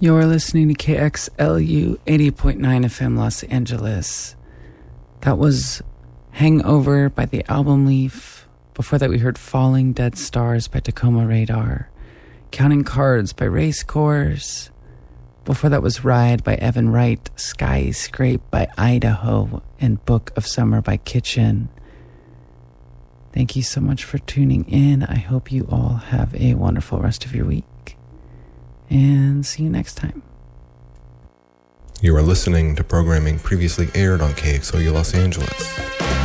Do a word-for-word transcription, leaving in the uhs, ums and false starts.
You're listening to K X L U eighty point nine F M Los Angeles. That was Hangover by the Album Leaf. Before that we heard Falling Dead Stars by Tacoma Radar. Counting Cards by Race Course. Before that was Ride by Evan Wright. Skyscrape by Idaho. And Book of Summer by Kitchen. Thank you so much for tuning in. I hope you all have a wonderful rest of your week. And see you next time. You are listening to programming previously aired on K X L U Los Angeles.